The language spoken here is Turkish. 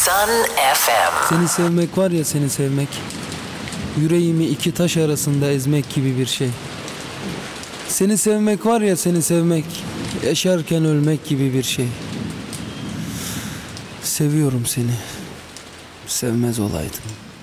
Sun FM. Seni sevmek var ya, seni sevmek, yüreğimi iki taş arasında ezmek gibi bir şey. Seni sevmek var ya, seni sevmek, yaşarken ölmek gibi bir şey. Seviyorum seni, sevmez olaydım.